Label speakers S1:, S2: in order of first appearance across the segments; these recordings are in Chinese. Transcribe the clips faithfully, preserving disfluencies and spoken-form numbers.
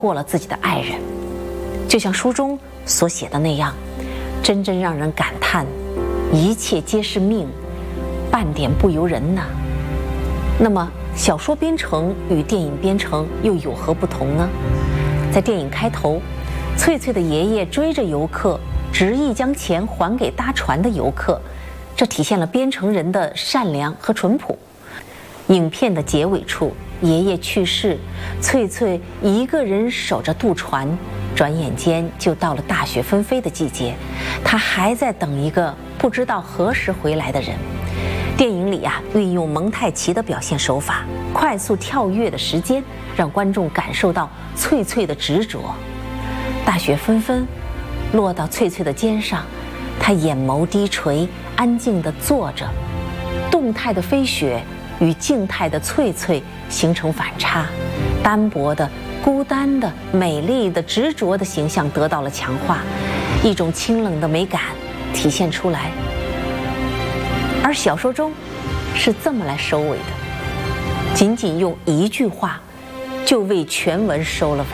S1: 过了自己的爱人。就像书中所写的那样，真正让人感叹一切皆是命，半点不由人呐。那么小说编程与电影编程又有何不同呢？在电影开头，翠翠的爷爷追着游客，执意将钱还给搭船的游客，这体现了编程人的善良和淳朴。影片的结尾处，爷爷去世，翠翠一个人守着渡船，转眼间就到了大雪纷飞的季节，她还在等一个不知道何时回来的人。电影里啊，运用蒙太奇的表现手法，快速跳跃的时间，让观众感受到翠翠的执着。大雪纷纷，落到翠翠的肩上，她眼眸低垂，安静地坐着。动态的飞雪与静态的翠翠形成反差，单薄的、孤单的、美丽的、执着的形象得到了强化，一种清冷的美感体现出来。而小说中是这么来收尾的，仅仅用一句话就为全文收了尾。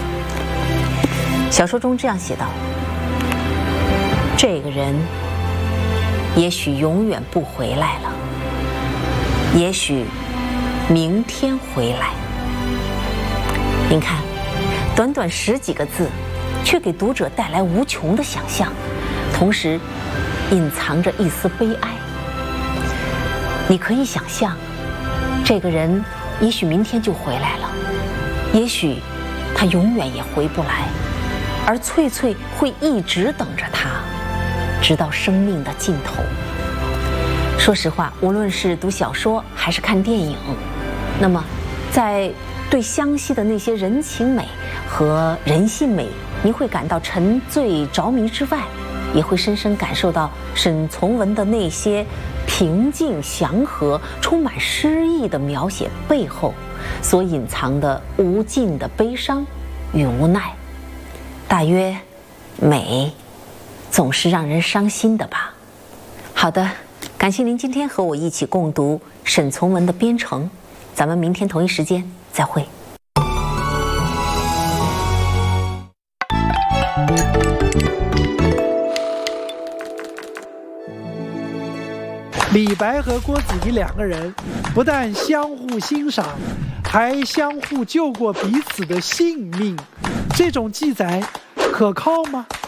S1: 小说中这样写道：这个人也许永远不回来了，也许明天回来。您看，短短十几个字，却给读者带来无穷的想象，同时隐藏着一丝悲哀。你可以想象，这个人也许明天就回来了，也许他永远也回不来，而翠翠会一直等着他，直到生命的尽头。说实话，无论是读小说还是看电影，那么在对湘西的那些人情美和人性美，您会感到沉醉着迷之外，也会深深感受到沈从文的那些平静祥和、充满诗意的描写背后所隐藏的无尽的悲伤与无奈。大约，美总是让人伤心的吧。好的，感谢您今天和我一起共读沈从文的《边城》，咱们明天同一时间再会。
S2: 李白和郭子仪两个人不但相互欣赏，还相互救过彼此的性命，这种记载可靠吗？